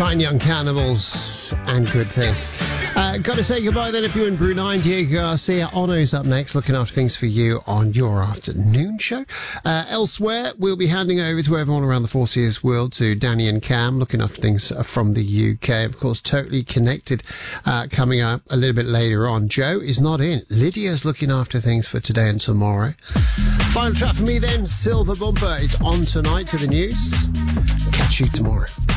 Fine Young Cannibals and Good Thing. Got to say goodbye then if you're in Brunei. Diego Garcia, Ono's up next, looking after things for you on your afternoon show. Elsewhere, we'll be handing over to everyone around the Four Seas world, to Danny and Cam, looking after things from the UK. Of course, Totally Connected coming up a little bit later on. Joe is not in. Lydia's looking after things for today and tomorrow. Final track for me then, Silver Bumper. It's on tonight to the news. Catch you tomorrow.